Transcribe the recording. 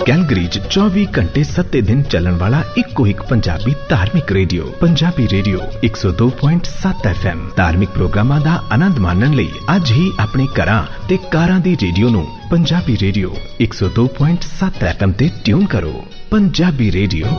Calgary 24 घंटे 7 दिन चलन वाला इको एक पंजाबी धार्मिक रेडियो पंजाबी रेडियो 102.7 FM। धार्मिक प्रोग्रामां दा आनंद माणन लई अज ही अपने घरां ते कारां दी रेडियो नूं पंजाबी रेडियो 102.7 FM ते ट्यून करो। पंजाबी रेडियो